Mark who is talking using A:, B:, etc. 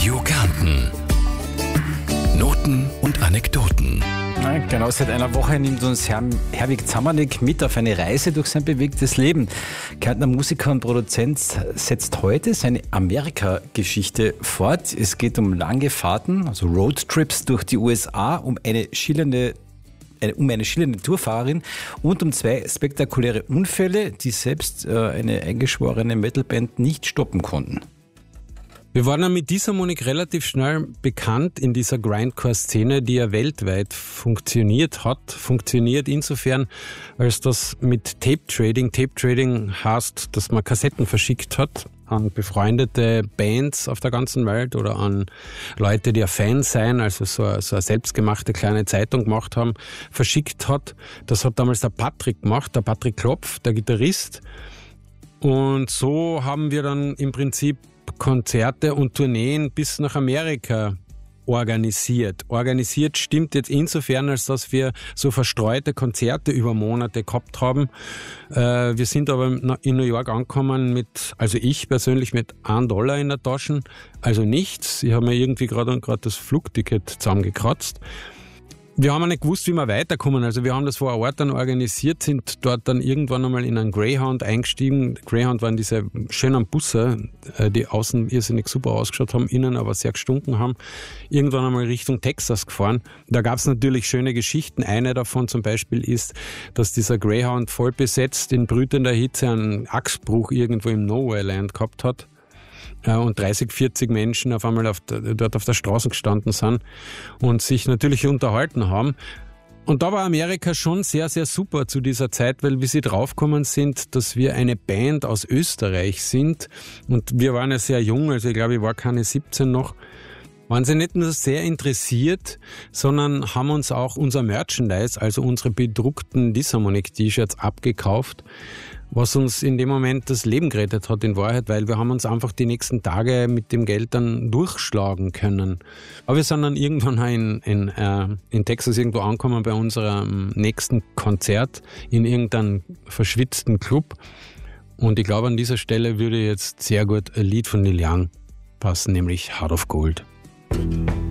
A: Radio Kärnten. Noten und Anekdoten.
B: Genau, seit einer Woche nimmt uns Herwig Zamanek mit auf eine Reise durch sein bewegtes Leben. Kärntner Musiker und Produzent setzt heute seine Amerika-Geschichte fort. Es geht um lange Fahrten, also Roadtrips durch die USA, um eine schillernde Tourfahrerin und um 2 spektakuläre Unfälle, die selbst eine eingeschworene Metalband nicht stoppen konnten.
C: Wir waren ja mit Disamonik relativ schnell bekannt in dieser Grindcore-Szene, die ja weltweit funktioniert insofern, als das mit Tape-Trading heißt, dass man Kassetten verschickt hat an befreundete Bands auf der ganzen Welt oder an Leute, die ja Fans sein, also so eine selbstgemachte kleine Zeitung gemacht haben, verschickt hat. Das hat damals der Patrick gemacht, der Patrick Klopf, der Gitarrist. Und so haben wir dann im Prinzip Konzerte und Tourneen bis nach Amerika organisiert. Organisiert stimmt jetzt insofern, als dass wir so verstreute Konzerte über Monate gehabt haben. Wir sind aber in New York angekommen ich persönlich mit $1 in der Tasche, also nichts. Ich habe mir irgendwie gerade das Flugticket zusammengekratzt. Wir haben nicht gewusst, wie wir weiterkommen. Also wir haben das vor Ort dann organisiert, sind dort dann irgendwann einmal in einen Greyhound eingestiegen. Greyhound waren diese schönen Busse, die außen irrsinnig super ausgeschaut haben, innen aber sehr gestunken haben. Irgendwann einmal Richtung Texas gefahren. Da gab es natürlich schöne Geschichten. Eine davon zum Beispiel ist, dass dieser Greyhound voll besetzt in brütender Hitze einen Achsbruch irgendwo im Nowhere-Land gehabt hat. Und 30, 40 Menschen auf einmal dort auf der Straße gestanden sind und sich natürlich unterhalten haben. Und da war Amerika schon sehr, sehr super zu dieser Zeit, weil wir sie draufgekommen sind, dass wir eine Band aus Österreich sind. Und wir waren ja sehr jung, also ich glaube, ich war keine 17 noch. Waren sie nicht nur sehr interessiert, sondern haben uns auch unser Merchandise, also unsere bedruckten Disamonik-T-Shirts abgekauft, was uns in dem Moment das Leben gerettet hat in Wahrheit, weil wir haben uns einfach die nächsten Tage mit dem Geld dann durchschlagen können. Aber wir sind dann irgendwann in Texas irgendwo angekommen bei unserem nächsten Konzert in irgendeinem verschwitzten Club. Und ich glaube, an dieser Stelle würde jetzt sehr gut ein Lied von Neil Young passen, nämlich Heart of Gold.